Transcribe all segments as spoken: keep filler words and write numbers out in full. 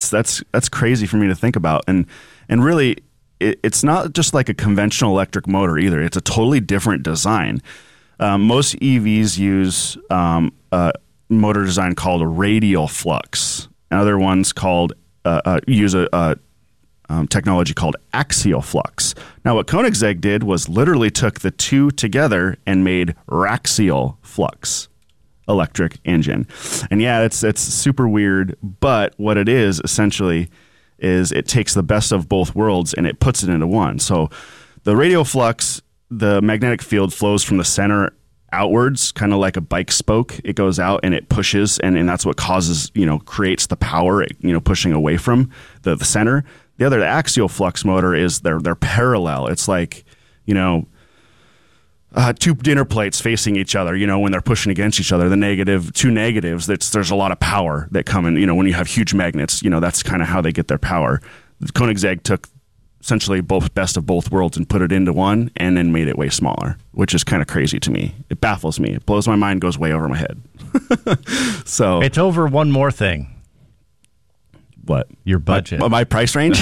that's that's that's crazy for me to think about. And and really, it, it's not just like a conventional electric motor either. It's a totally different design. Um, most E Vs use um, a motor design called a radial flux. Other ones called uh, uh, use a, a um, technology called axial flux. Now, what Koenigsegg did was literally took the two together and made raxial flux electric engine. And yeah, it's it's super weird, but what it is essentially is it takes the best of both worlds and it puts it into one. So the radial flux, the magnetic field flows from the center outwards, kind of like a bike spoke. It goes out and it pushes, and, and that's what causes, you know, creates the power, you know, pushing away from the, the center. The other, the axial flux motor, is they're they're parallel. It's like, you know, uh, two dinner plates facing each other, you know, when they're pushing against each other, the negative, two negatives, that's, there's a lot of power that come in, you know, when you have huge magnets, you know, that's kind of how they get their power. Koenigsegg took essentially both best of both worlds and put it into one and then made it way smaller, which is kind of crazy to me. It baffles me. It blows my mind, goes way over my head. So it's over one more thing. What? Your budget. My, my price range?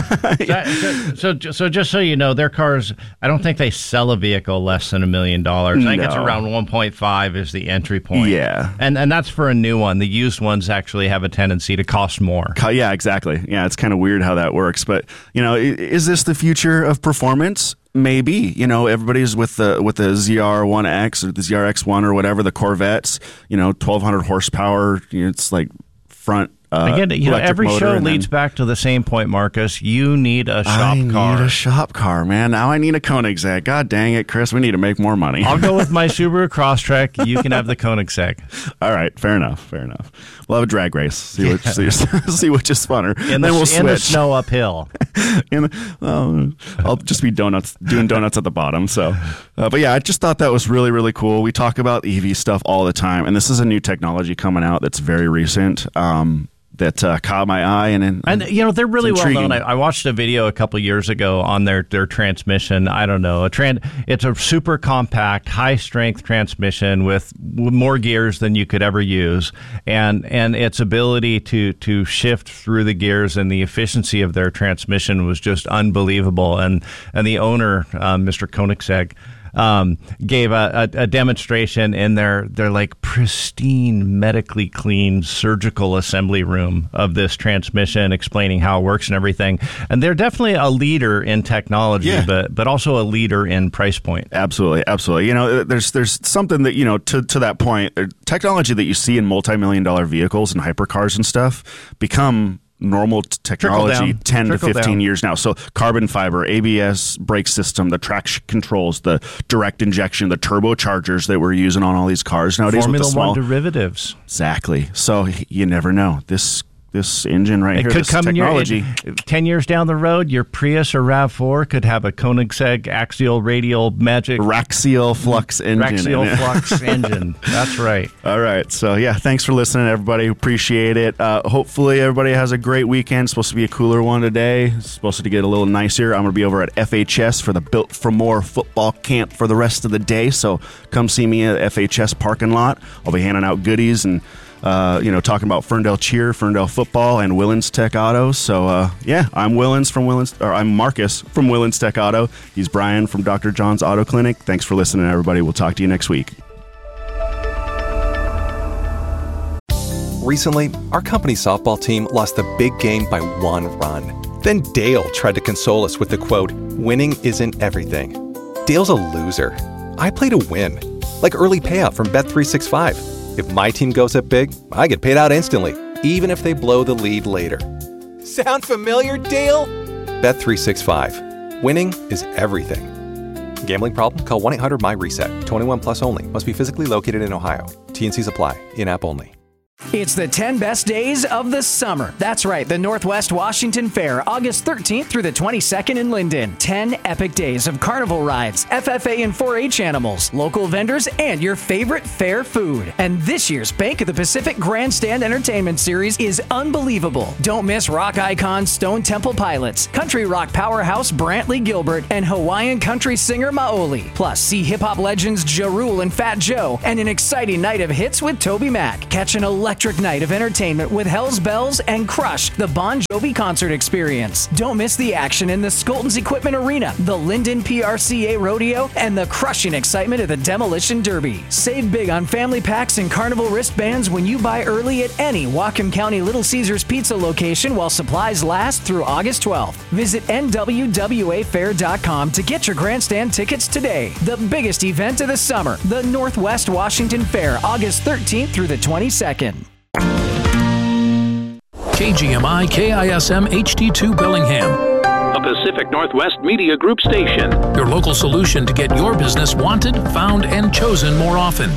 so, so, so just so you know, their cars, I don't think they sell a vehicle less than a million dollars. I think No. it's around one point five is the entry point. Yeah. And and that's for a new one. The used ones actually have a tendency to cost more. Yeah, exactly. Yeah, it's kind of weird how that works. But, you know, is this the future of performance? Maybe. You know, everybody's with the with the Z R one X or the Z R X one or whatever, the Corvettes, you know, twelve hundred horsepower. You know, it's like front. Uh, Again, you know, every show leads back to the same point, Marcus. You need a shop I car. I need a shop car, man. Now I need a Koenigsegg. God dang it, Chris. We need to make more money. I'll go with my Subaru Crosstrek. You can have the Koenigsegg. All right, fair enough. Fair enough. We'll have a drag race. See which, see, see which is funner. In the, then we'll in switch. the snow uphill. in the, um, I'll just be donuts, doing donuts at the bottom. So, uh, but yeah, I just thought that was really, really cool. We talk about E V stuff all the time, and this is a new technology coming out that's very recent. Um, that uh, caught my eye. And, and, and you know, they're really well intriguing. known. I, I watched a video a couple years ago on their, their transmission. I don't know. A tran- It's a super compact, high-strength transmission with, with more gears than you could ever use. And and its ability to, to shift through the gears and the efficiency of their transmission was just unbelievable. And, and the owner, uh, Mister Koenigsegg, Um, gave a, a, a demonstration in their, their like pristine, medically clean surgical assembly room of this transmission, explaining how it works and everything. And they're definitely a leader in technology, Yeah. but but also a leader in price point. Absolutely, absolutely. You know, there's there's something that, you know, to, to that point, uh, technology that you see in multi-million dollar vehicles and hypercars and stuff become normal t- technology down. ten Trickle to fifteen down. years now. So carbon fiber, A B S brake system, the traction controls, the direct injection, the turbochargers that we're using on all these cars nowadays. Formula with the small, One derivatives. Exactly. So you never know. This this engine right It here, could this come technology. in your, ten years down the road, your Prius or RAV four could have a Koenigsegg axial radial magic Raxial flux engine. Raxial in it. flux engine. That's right. All right. So, yeah, thanks for listening, everybody. Appreciate it. Uh, hopefully, everybody has a great weekend. It's supposed to be a cooler one today. It's supposed to get a little nicer. I'm going to be over at F H S for the Built for More football camp for the rest of the day. So, come see me at F H S parking lot. I'll be handing out goodies and Uh, you know, talking about Ferndale Cheer, Ferndale Football, and Willens Tech Auto. So, uh, yeah, I'm Willens from Willens, or I'm Marcus from Willens Tech Auto. He's Brian from Doctor John's Auto Clinic. Thanks for listening, everybody. We'll talk to you next week. Recently, our company softball team lost the big game by one run. Then Dale tried to console us with the quote, "Winning isn't everything." Dale's a loser. I play to win, like early payout from Bet three sixty-five. If my team goes up big, I get paid out instantly, even if they blow the lead later. Sound familiar, Dale? Bet three sixty-five. Winning is everything. Gambling problem? Call one eight hundred M Y reset. twenty-one plus only. Must be physically located in Ohio. T and Cs apply. In-app only. It's the ten best days of the summer. That's right, the Northwest Washington Fair, August thirteenth through the twenty-second in Linden. ten epic days of carnival rides, F F A and four H animals, local vendors, and your favorite fair food. And this year's Bank of the Pacific Grandstand Entertainment Series is unbelievable. Don't miss rock icons Stone Temple Pilots, country rock powerhouse Brantley Gilbert, and Hawaiian country singer Maoli. Plus, see hip-hop legends Ja Rule and Fat Joe, and an exciting night of hits with Toby Mac. Catch an electric night of entertainment with Hell's Bells and Crush, the Bon Jovi concert experience. Don't miss the action in the Skolton's Equipment Arena, the Linden P R C A Rodeo, and the crushing excitement of the Demolition Derby. Save big on family packs and carnival wristbands when you buy early at any Whatcom County Little Caesars Pizza location while supplies last through August twelfth. Visit N W W A fair dot com to get your grandstand tickets today. The biggest event of the summer, the Northwest Washington Fair, August thirteenth through the twenty-second. K G M I K I S M H D two Bellingham, a Pacific Northwest Media Group station. Your local solution to get your business wanted, found, and chosen more often.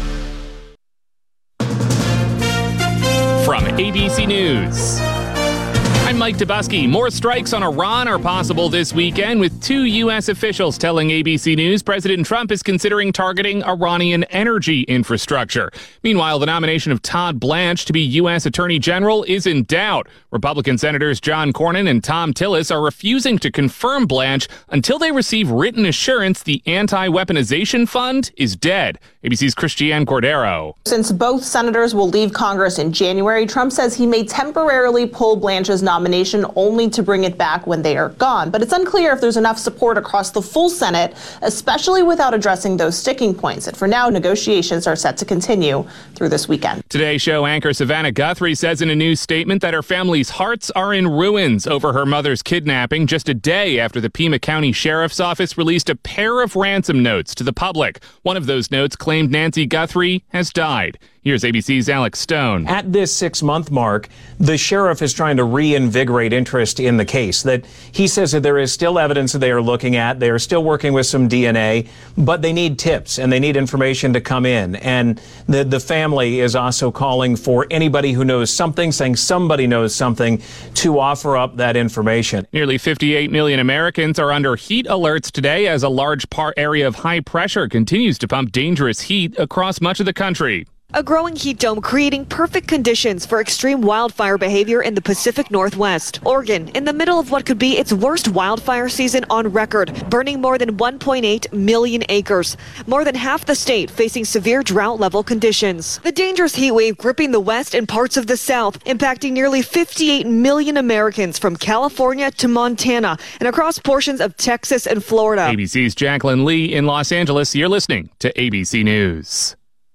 From A B C News, I'm Mike Dubusky. More strikes on Iran are possible this weekend, with two U S officials telling A B C News President Trump is considering targeting Iranian energy infrastructure. Meanwhile, the nomination of Todd Blanche to be U S Attorney General is in doubt. Republican Senators John Cornyn and Tom Tillis are refusing to confirm Blanche until they receive written assurance the anti-weaponization fund is dead. A B C's Christiane Cordero. Since both senators will leave Congress in January, Trump says he may temporarily pull Blanche's nomination only to bring it back when they are gone. But it's unclear if there's enough support across the full Senate, especially without addressing those sticking points. And for now, negotiations are set to continue through this weekend. Today Show anchor Savannah Guthrie says in a new statement that her family's hearts are in ruins over her mother's kidnapping, just a day after the Pima County Sheriff's Office released a pair of ransom notes to the public. One of those notes claimed Nancy Guthrie has died. Here's A B C's Alex Stone. At this six-month mark, the sheriff is trying to reinvigorate interest in the case. That he says that there is still evidence that they are looking at. They are still working with some D N A, but they need tips and they need information to come in. And the, the family is also calling for anybody who knows something, saying somebody knows something, to offer up that information. Nearly fifty-eight million Americans are under heat alerts today as a large part area of high pressure continues to pump dangerous heat across much of the country. A growing heat dome creating perfect conditions for extreme wildfire behavior in the Pacific Northwest. Oregon, in the middle of what could be its worst wildfire season on record, burning more than one point eight million acres. More than half the state facing severe drought-level conditions. The dangerous heat wave gripping the West and parts of the South, impacting nearly fifty-eight million Americans from California to Montana and across portions of Texas and Florida. A B C's Jacqueline Lee in Los Angeles. You're listening to A B C News.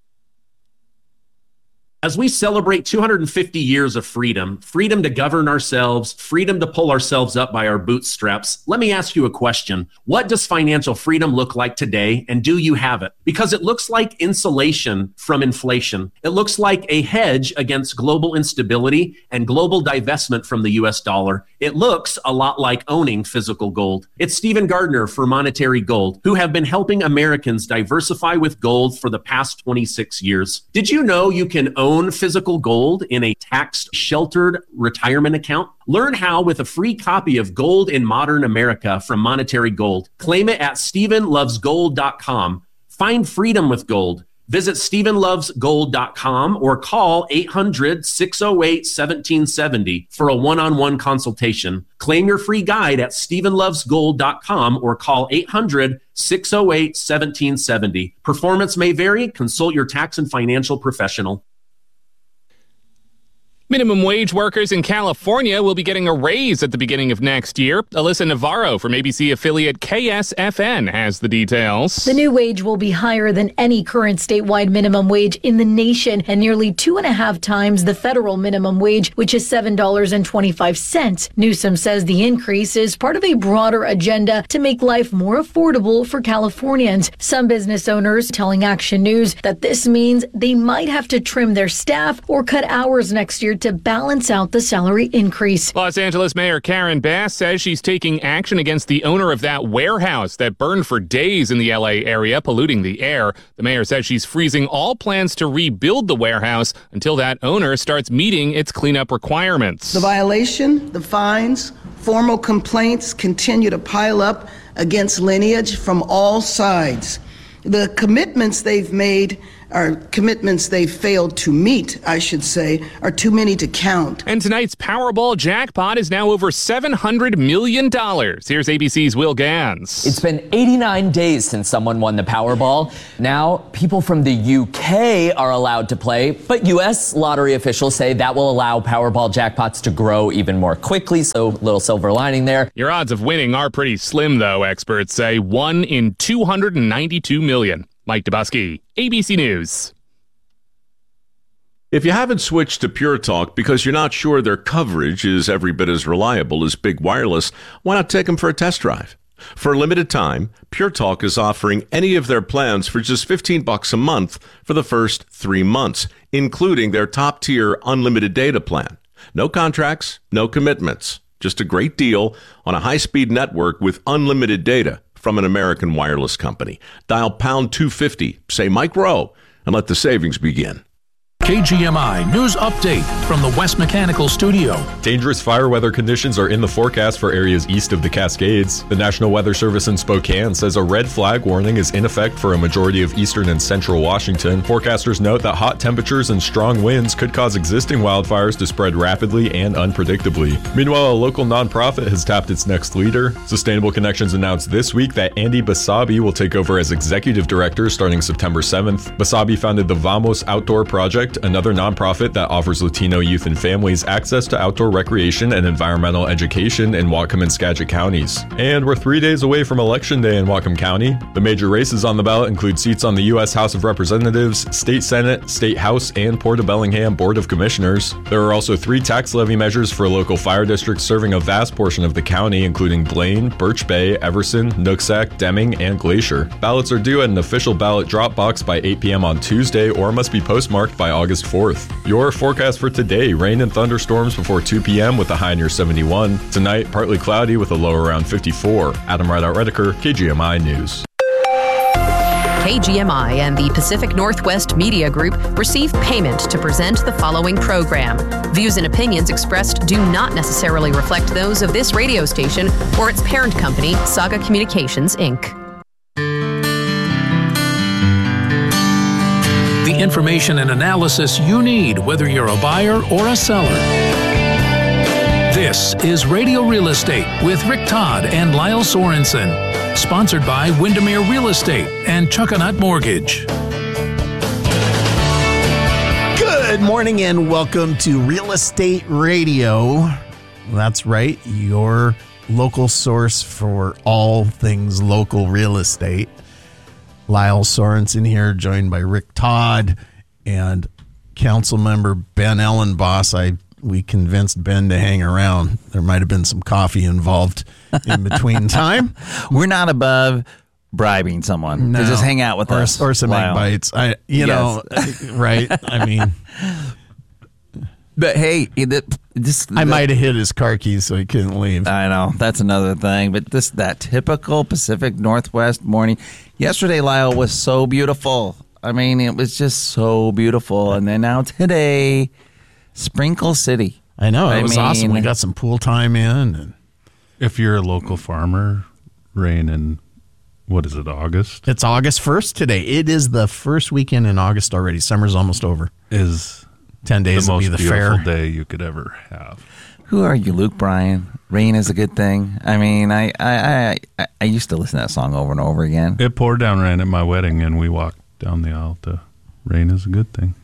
As we celebrate two hundred fifty years of freedom, freedom to govern ourselves, freedom to pull ourselves up by our bootstraps, let me ask you a question. What does financial freedom look like today, and do you have it? Because it looks like insulation from inflation. It looks like a hedge against global instability and global divestment from the U S dollar. It looks a lot like owning physical gold. It's Stephen Gardner for Monetary Gold, who have been helping Americans diversify with gold for the past twenty-six years. Did you know you can own Own physical gold in a tax-sheltered retirement account? Learn how with a free copy of Gold in Modern America from Monetary Gold. Claim it at Stephen Loves Gold dot com. Find freedom with gold. Visit Stephen Loves Gold dot com or call eight hundred, six oh eight, one seven seven oh for a one-on-one consultation. Claim your free guide at Stephen Loves Gold dot com or call eight hundred, six oh eight, one seven seven oh. Performance may vary. Consult your tax and financial professional. Minimum wage workers in California will be getting a raise at the beginning of next year. Alyssa Navarro from A B C affiliate K S F N has the details. The new wage will be higher than any current statewide minimum wage in the nation and nearly two and a half times the federal minimum wage, which is seven dollars and twenty-five cents. Newsom says the increase is part of a broader agenda to make life more affordable for Californians. Some business owners telling Action News that this means they might have to trim their staff or cut hours next year to balance out the salary increase. Los Angeles Mayor Karen Bass says she's taking action against the owner of that warehouse that burned for days in the L A area, polluting the air. The mayor says she's freezing all plans to rebuild the warehouse until that owner starts meeting its cleanup requirements. The violation, the fines, formal complaints continue to pile up against Lineage from all sides. The commitments they've made our commitments they failed to meet, I should say, are too many to count. And tonight's Powerball jackpot is now over seven hundred million dollars. Here's A B C's Will Gans. It's been eighty-nine days since someone won the Powerball. Now, people from the U K are allowed to play, but U S lottery officials say that will allow Powerball jackpots to grow even more quickly, so little silver lining there. Your odds of winning are pretty slim, though, experts say. one in two hundred ninety-two million. Mike Dubusky, A B C News. If you haven't switched to Pure Talk because you're not sure their coverage is every bit as reliable as Big Wireless, why not take them for a test drive? For a limited time, Pure Talk is offering any of their plans for just fifteen bucks a month for the first three months, including their top-tier unlimited data plan. No contracts, no commitments, just a great deal on a high-speed network with unlimited data from an American wireless company. Dial pound two fifty, say Mike Rowe, and let the savings begin. K G M I News Update from the West Mechanical Studio. Dangerous fire weather conditions are in the forecast for areas east of the Cascades. The National Weather Service in Spokane says a red flag warning is in effect for a majority of eastern and central Washington. Forecasters note that hot temperatures and strong winds could cause existing wildfires to spread rapidly and unpredictably. Meanwhile, a local nonprofit has tapped its next leader. Sustainable Connections announced this week that Andy Basabi will take over as executive director starting September seventh. Basabi founded the Vamos Outdoor Project, another nonprofit that offers Latino youth and families access to outdoor recreation and environmental education in Whatcom and Skagit counties. And we're three days away from Election Day in Whatcom County. The major races on the ballot include seats on the U S House of Representatives, State Senate, State House, and Port of Bellingham Board of Commissioners. There are also three tax levy measures for local fire districts serving a vast portion of the county, including Blaine, Birch Bay, Everson, Nooksack, Deming, and Glacier. Ballots are due at an official ballot drop box by eight p.m. on Tuesday or must be postmarked by August fourth. Your forecast for today: rain and thunderstorms before two p.m. with a high near seventy-one. Tonight, partly cloudy with a low around fifty-four. Adam Rideout-Redeker, K G M I News. K G M I and the Pacific Northwest Media Group receive payment to present the following program. Views and opinions expressed do not necessarily reflect those of this radio station or its parent company, Saga Communications, Incorporated. The information and analysis you need, whether you're a buyer or a seller. This is Radio Real Estate with Rick Todd and Lyle Sorensen. Sponsored by Windermere Real Estate and Chuckanut Mortgage. Good morning and welcome to Real Estate Radio. That's right, your local source for all things local real estate. Lyle Sorensen here, joined by Rick Todd and council member Ben Ellenboss. I we convinced Ben to hang around. There might have been some coffee involved in between time. We're not above bribing someone no. to just hang out with or, us. Or some egg bites. I, you yes. know, right? I mean... But hey, this I might have hit his car keys so he couldn't leave. I know. That's another thing. But this that typical Pacific Northwest morning. Yesterday, Lyle, was so beautiful. I mean, it was just so beautiful. And then now today, Sprinkle City. I know. It I was mean, awesome. We got some pool time in. And if you're a local farmer, rain in, what is it, August? It's August first today. It is the first weekend in August already. Summer's almost over. Is... Ten days the will most be the beautiful fair day you could ever have. Who are you, Luke Bryan? Rain is a good thing. I mean, I, I, I, I used to listen to that song over and over again. It poured down rain at my wedding, and we walked down the aisle to "Rain is a good thing."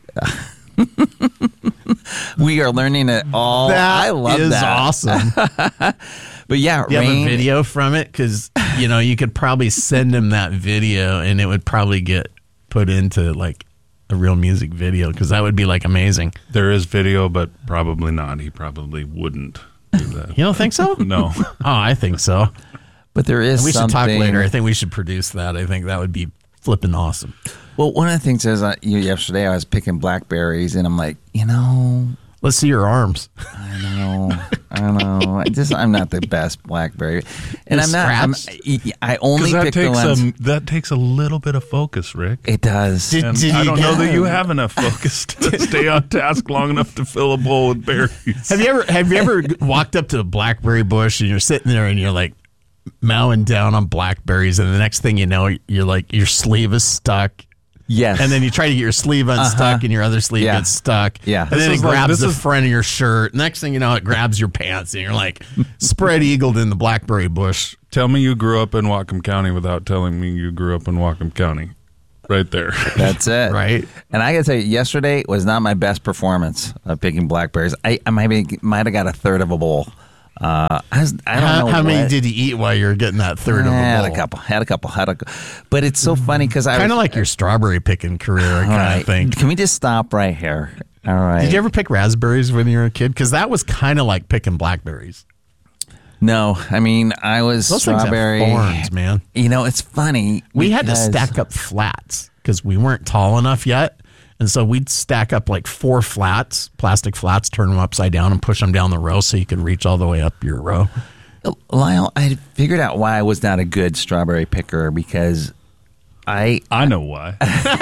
We are learning it all. That I love is that. awesome. But yeah, you rain. have a video from it because you know you could probably send him that video, and it would probably get put into like a real music video because that would be like amazing. There is video, but probably not. He probably wouldn't do that. You don't think so? No. Oh, I think so. But there is. And we something... should talk later. I think we should produce that. I think that would be flipping awesome. Well, one of the things is uh, yesterday I was picking blackberries, and I'm like, you know, let's see your arms. I know, I know. I just I'm not the best blackberry, and I'm not. I'm, I only that pick takes the ones. A, that takes a little bit of focus, Rick. It does. Did, did I don't know that you have enough focus to stay on task long enough to fill a bowl with berries. Have you ever Have you ever walked up to a blackberry bush and you're sitting there and you're like mowing down on blackberries, and the next thing you know, you're like your sleeve is stuck. Yes. And then you try to get your sleeve unstuck Uh-huh. and your other sleeve Yeah. gets stuck. Yeah. And This then it is like- grabs this the is- front of your shirt. Next thing you know, it grabs your pants and you're like spread eagled in the blackberry bush. Tell me you grew up in Whatcom County without telling me you grew up in Whatcom County. Right there. That's it. Right. And I got to tell you, yesterday was not my best performance of picking blackberries. I, I might, might have got a third of a bowl. Uh, I, was, I don't how, know how many what- did you eat while you were getting that third of a had bowl? a couple. Had a couple. Had a. But it's so funny because I Kind of was- like your strawberry picking career, I All kind of right. think. Can we just stop right here? All right. Did you ever pick raspberries when you were a kid? Because that was kind of like picking blackberries. No, I mean I was Those things have strawberry. thorns, man. You know, it's funny. We had to because- stack up flats because we weren't tall enough yet. And so we'd stack up like four flats, plastic flats, turn them upside down and push them down the row so you could reach all the way up your row. Lyle, I figured out why I was not a good strawberry picker because I I know why.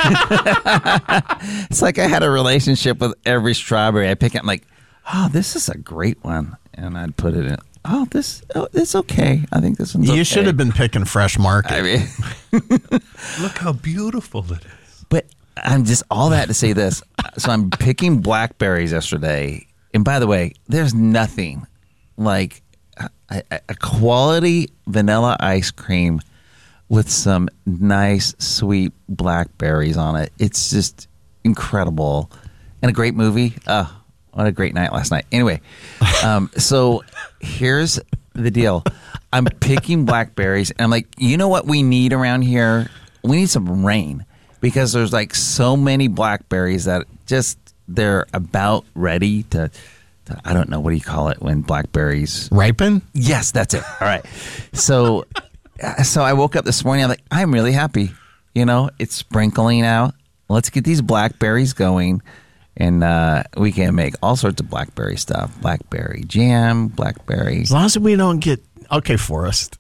It's like I had a relationship with every strawberry I pick. I'm like, oh, this is a great one, and I'd put it in. Oh, this, oh, it's okay. I think this one's okay. You should have been picking Fresh Market. I mean, Look how beautiful it is. but I'm just all that to say this. So I'm picking blackberries yesterday, and by the way, there's nothing like a, a, a quality vanilla ice cream with some nice sweet blackberries on it. It's just incredible, and a great movie. Oh, what a great night last night. Anyway, um, so here's the deal. I'm picking blackberries, and I'm like, you know what we need around here? We need some rain because there's like so many blackberries that just they're about ready to, to I don't know, what do you call it when blackberries ripen? Yes, that's it. All right. So so I woke up this morning, I'm like, I'm really happy. You know, it's sprinkling out. Let's get these blackberries going. And uh, we can make all sorts of blackberry stuff. Blackberry jam, blackberry. As long as we don't get, okay, Forrest.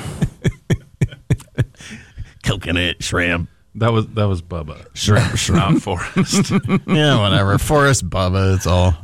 Coconut, shrimp. That was that was Bubba. Shrimp, shrimp. Not Forrest. Yeah, whatever. Forrest, Bubba, it's all.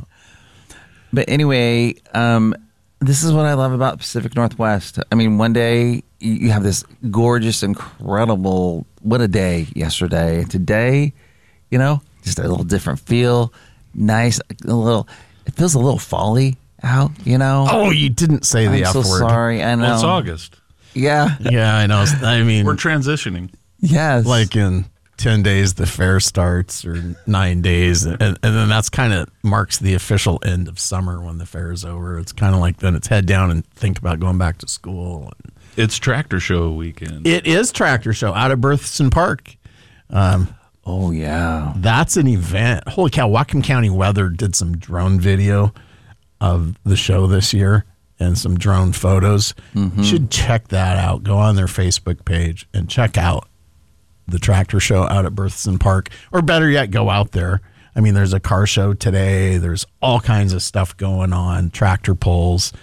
But anyway, um, this is what I love about Pacific Northwest. I mean, one day you you have this gorgeous, incredible, what a day yesterday. Today, you know, just a little different feel. Nice, a little, it feels a little folly out, you know. Oh, you didn't say the I'm F so word. sorry. I know. Well, it's August. Yeah. Yeah, I know. I mean, We're transitioning. Yes. like in ten days, the fair starts, or nine days. And, and then that's kind of marks the official end of summer when the fair is over. It's kind of like then it's head down and think about going back to school. It's tractor show weekend. It is Tractor Show out at Berthson Park. Um, oh, yeah. That's an event. Holy cow. Whatcom County Weather did some drone video of the show this year and some drone photos. Mm-hmm. You should check that out. Go on their Facebook page and check out the Tractor Show out at Berthson Park. Or better yet, go out there. I mean, there's a car show today. There's all kinds of stuff going on. Tractor pulls.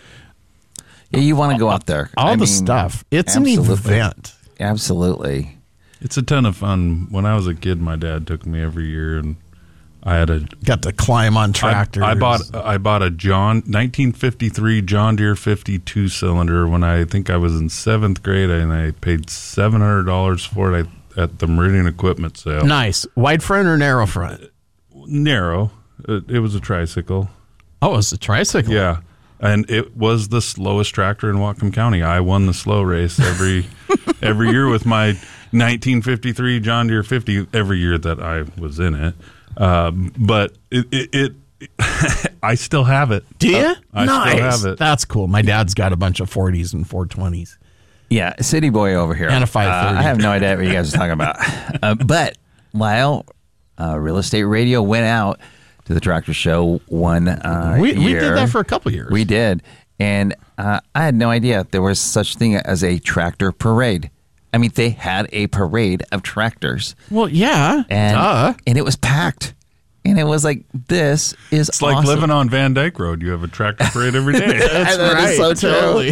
Yeah, you want to go out there. All I the mean, stuff. It's an absolutely. event. Absolutely. It's a ton of fun. When I was a kid, my dad took me every year, and I had a Got to climb on tractors. I, I bought I bought a John nineteen fifty-three John Deere fifty-two cylinder when I think I was in seventh grade, and I paid seven hundred dollars for it at the Meridian Equipment sale. Nice. Wide front or narrow front? Narrow. It, it was a tricycle. Oh, it was a tricycle. Yeah. And it was the slowest tractor in Whatcom County. I won the slow race every every year with my nineteen fifty-three John Deere fifty every year that I was in it. Um, but it, it, it I still have it. Do you? Uh, I nice. still have it. That's cool. My dad's got a bunch of forties and four twenties. Yeah, city boy over here. And a five thirty. Uh, I have no idea what you guys are talking about. Uh, but Lyle, uh, Real Estate Radio went out to the tractor show one uh, We, we year. did that for a couple years. We did. And uh, I had no idea there was such thing as a tractor parade. I mean, they had a parade of tractors. Well, yeah. And, duh. and it was packed. And it was like, this is It's like awesome. living on Van Dyke Road. You have a tractor parade every day. That's That right. is so true. Totally.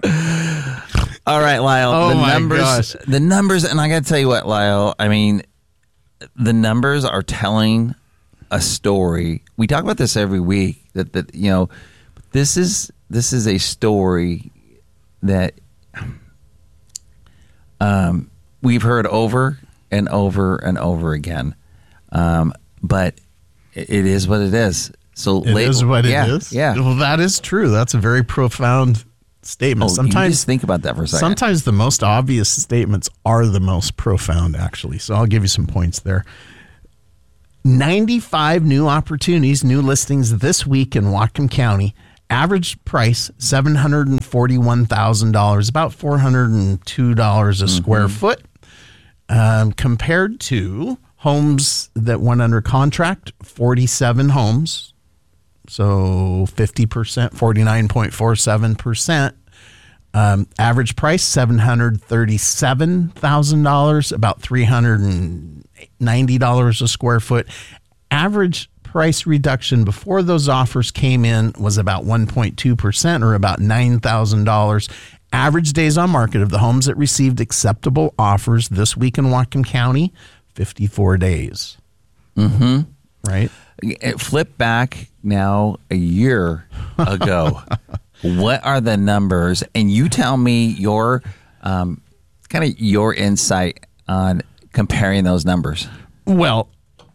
All right, Lyle. Oh the my numbers, gosh. The numbers, and I got to tell you what, Lyle, I mean, the numbers are telling a story. We talk about this every week, that, that you know, this is this is a story that um, we've heard over and over and over again. Um, but it, it is what it is. So It late, is what yeah, it is. Yeah. Well, that is true. That's a very profound statement. Oh, sometimes you just think about that for a second. Sometimes the most obvious statements are the most profound, actually. So I'll give you some points there. ninety-five new opportunities, new listings this week in Whatcom County. Average price seven hundred forty-one thousand dollars, about four hundred two dollars a mm-hmm. square foot, um, compared to homes that went under contract, forty-seven homes. So fifty percent, forty-nine point four seven percent. Um, average price seven hundred thirty-seven thousand dollars, about three hundred ninety dollars a square foot. Average price reduction before those offers came in was about one point two percent, or about nine thousand dollars. Average days on market of the homes that received acceptable offers this week in Whatcom County, fifty-four days. Mm-hmm. Right? Flip back now a year ago. What are the numbers? And you tell me your um, kind of your insight on comparing those numbers. Well,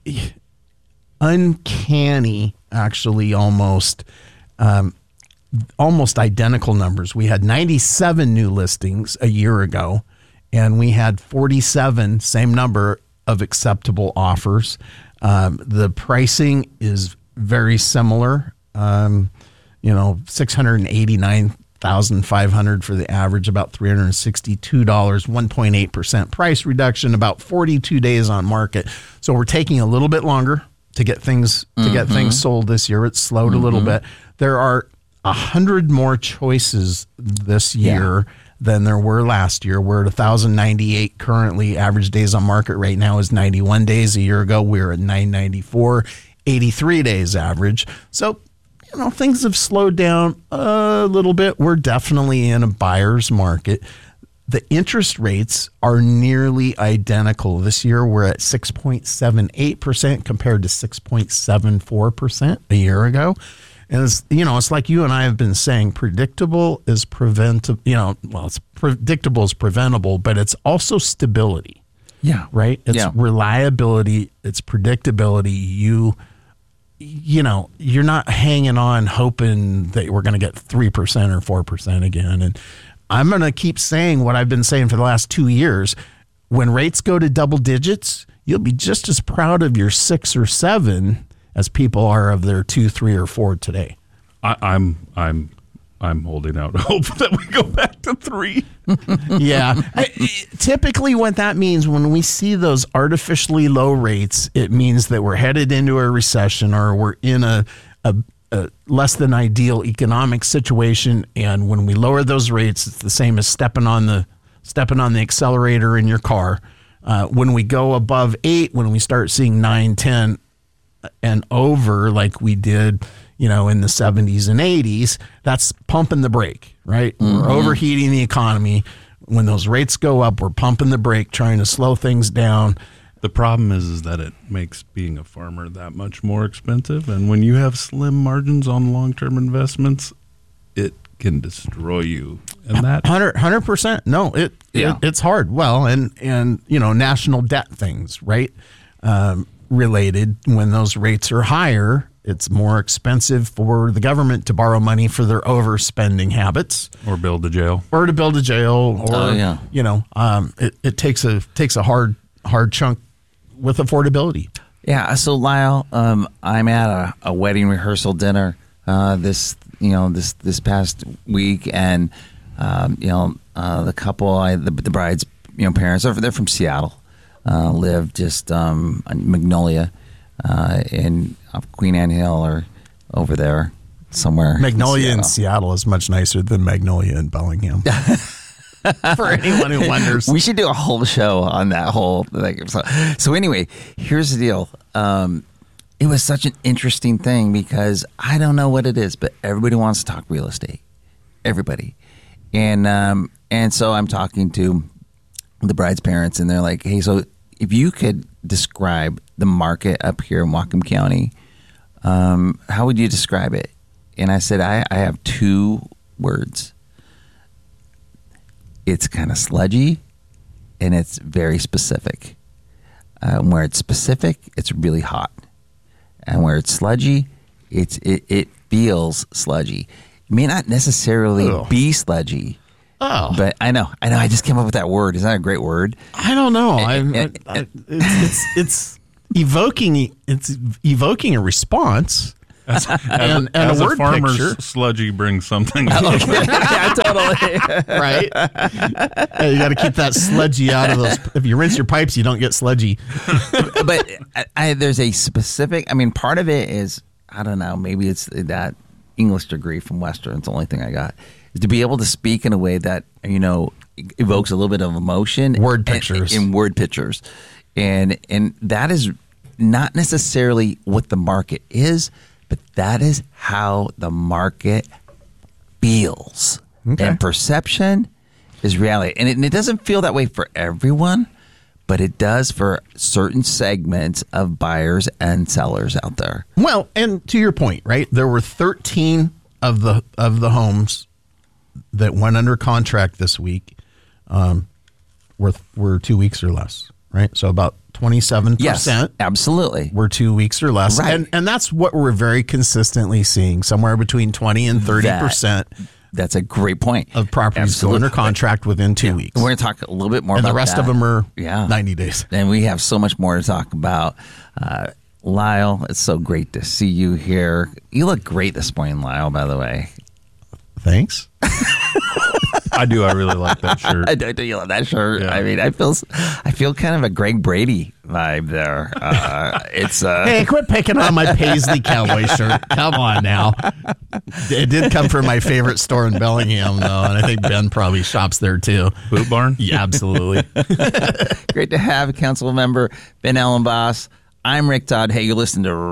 uncanny, actually, almost um, almost identical numbers. We had ninety-seven new listings a year ago, and we had forty-seven, same number of acceptable offers. Um, the pricing is very similar. Um, you know, six hundred eighty-nine thousand five hundred dollars for the average, about three hundred sixty-two dollars, one point eight percent price reduction, about forty-two days on market. So we're taking a little bit longer to get things to mm-hmm. get things sold this year. It's slowed mm-hmm. a little bit. There are a hundred more choices this year yeah. than there were last year. We're at one thousand ninety-eight currently. Average days on market right now is ninety-one days. A year ago, we were at nine ninety-four, eighty-three days average. So, you know, things have slowed down a little bit. We're definitely in a buyer's market. The interest rates are nearly identical. This year, we're at six point seven eight percent compared to six point seven four percent a year ago. And it's, you know, it's like you and I have been saying, predictable is preventable. You know, well, it's predictable is preventable, but it's also stability. Yeah. Right? It's yeah. reliability. It's predictability. You, you know, you're not hanging on hoping that we're going to get three percent or four percent again. And I'm going to keep saying what I've been saying for the last two years. When rates go to double digits, you'll be just as proud of your six or seven as people are of their two, three, or four today. I, I'm I'm I'm holding out hope that we go back to three. Yeah. I, typically what that means when we see those artificially low rates, it means that we're headed into a recession, or we're in a, a, a less than ideal economic situation. And when we lower those rates, it's the same as stepping on the stepping on the accelerator in your car. Uh, when we go above eight, when we start seeing nine, ten, and over, like we did, you know, in the seventies and eighties, that's pumping the brake, right? Mm-hmm. We're overheating the economy. When those rates go up, we're pumping the brake, trying to slow things down. The problem is, is that it makes being a farmer that much more expensive. And when you have slim margins on long-term investments, it can destroy you. And that one hundred percent. No, it, yeah. it it's hard. Well, and, and, you know, national debt things, right? Um, related, when those rates are higher, it's more expensive for the government to borrow money for their overspending habits, or build a jail, or to build a jail, or oh, yeah. you know, um, it, it takes a takes a hard hard chunk with affordability. Yeah. So Lyle, um, I'm at a, a wedding rehearsal dinner uh, this you know this this past week, and um, you know uh, the couple, I, the, the bride's you know parents, they're from Seattle. Uh, live just um, in Magnolia uh, in off Queen Anne Hill, or over there somewhere. Magnolia in Seattle, in Seattle is much nicer than Magnolia in Bellingham. For anyone who wonders. We should do a whole show on that whole thing. So, so anyway, here's the deal. Um, it was such an interesting thing because I don't know what it is, but everybody wants to talk real estate. Everybody. And um, and so I'm talking to the bride's parents, and they're like, hey, so if you could describe the market up here in Whatcom County, um, how would you describe it? And I said, I, I have two words. It's kind of sludgy, and it's very specific. Uh, where it's specific, it's really hot. And where it's sludgy, it's it, it feels sludgy. It may not necessarily Ugh. be sludgy. Oh. But I know. I know. I just came up with that word. Is that a great word? I don't know. I, I, I, I, it's, it's it's evoking it's evoking a response. As, and, as, and as a a, word farmer's picture. sludgy brings something. Yeah, totally. Right? Hey, you got to keep that sludgy out of those. If you rinse your pipes, you don't get sludgy. But I, I, there's a specific, I mean, part of it is, I don't know, maybe it's that English degree from Western. It's the only thing I got. Is to be able to speak in a way that, you know, evokes a little bit of emotion. Word pictures. In word pictures. And, and that is not necessarily what the market is, but that is how the market feels. Okay. And perception is reality. And it, and it doesn't feel that way for everyone, but it does for certain segments of buyers and sellers out there. Well, and to your point, right? There were thirteen of the of the homes that went under contract this week um, were were two weeks or less, right? So about twenty-seven percent. Yes, absolutely. Were two weeks or less. Right. And and that's what we're very consistently seeing, somewhere between twenty and thirty percent. That's a great point. Of properties Absolutely. go under contract within two Yeah. weeks. We're going to talk a little bit more and about the rest that. of them are yeah. ninety days. And we have so much more to talk about. Uh, Lyle, it's so great to see you here. You look great this morning, Lyle, by the way. Thanks. I do. I really like that shirt. I do, do you love that shirt? Yeah. I mean, I feel I feel kind of a Greg Brady vibe there. Uh, it's uh, Hey, quit picking on my Paisley cowboy shirt. Come on now. It did come from my favorite store in Bellingham, though, and I think Ben probably shops there too. Boot Barn? Yeah, absolutely. great to have council member Ben Ellenboss. I'm Rick Todd. Hey, you listen to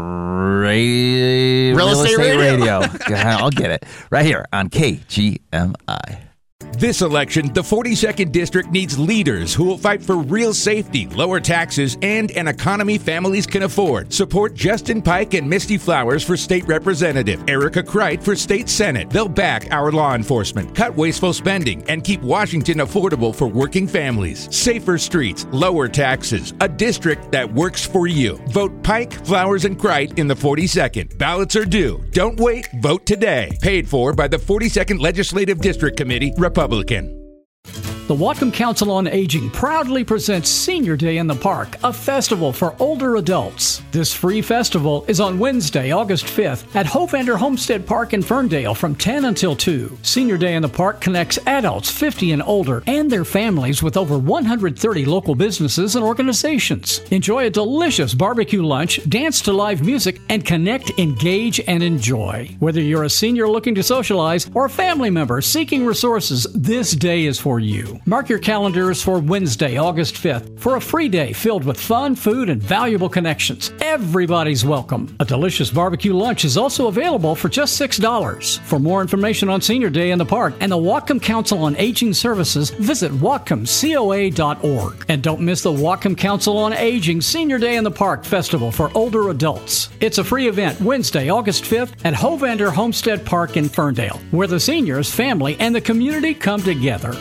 radio, Real Estate Radio. Radio. I'll get it right here on K G M I. This election, the forty-second District needs leaders who will fight for real safety, lower taxes, and an economy families can afford. Support Justin Pike and Misty Flowers for State Representative, Erica Kreit for State Senate. They'll back our law enforcement, cut wasteful spending, and keep Washington affordable for working families. Safer streets, lower taxes, a district that works for you. Vote Pike, Flowers, and Kreit in the forty-second. Ballots are due. Don't wait. Vote today. Paid for by the forty-second Legislative District Committee, Republican. The Whatcom Council on Aging proudly presents Senior Day in the Park, a festival for older adults. This free festival is on Wednesday, August fifth at Hovander Homestead Park in Ferndale from ten until two. Senior Day in the Park connects adults fifty and older and their families with over one hundred thirty local businesses and organizations. Enjoy a delicious barbecue lunch, dance to live music, and connect, engage, and enjoy. Whether you're a senior looking to socialize or a family member seeking resources, this day is for you. Mark your calendars for Wednesday, August fifth for a free day filled with fun, food, and valuable connections. Everybody's welcome. A delicious barbecue lunch is also available for just six dollars. For more information on Senior Day in the Park and the Whatcom Council on Aging Services, visit whatcom coa dot org. And don't miss the Whatcom Council on Aging Senior Day in the Park Festival for older adults. It's a free event Wednesday, August fifth at Hovander Homestead Park in Ferndale, where the seniors, family, and the community come together.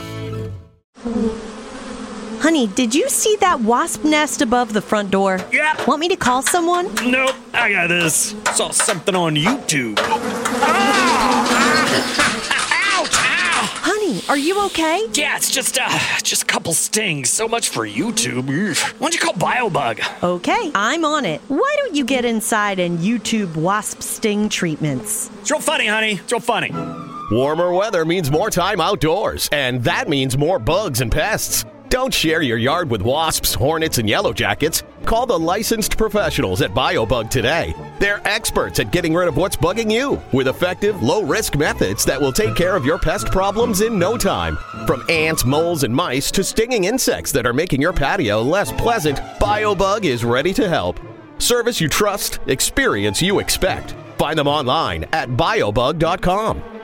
Honey, did you see that wasp nest above the front door? Yeah. Want me to call someone? Nope, I got this. Saw something on YouTube. Ouch! Ow! Honey, are you okay? Yeah, it's just uh, just a couple stings. So much for YouTube. Why don't you call BioBug? Okay, I'm on it. Why don't you get inside and YouTube wasp sting treatments? It's real funny, honey. It's real funny. Warmer weather means more time outdoors, and that means more bugs and pests. Don't share your yard with wasps, hornets, and yellow jackets. Call the licensed professionals at BioBug today. They're experts at getting rid of what's bugging you with effective, low-risk methods that will take care of your pest problems in no time. From ants, moles, and mice to stinging insects that are making your patio less pleasant, BioBug is ready to help. Service you trust, experience you expect. Find them online at biobug dot com.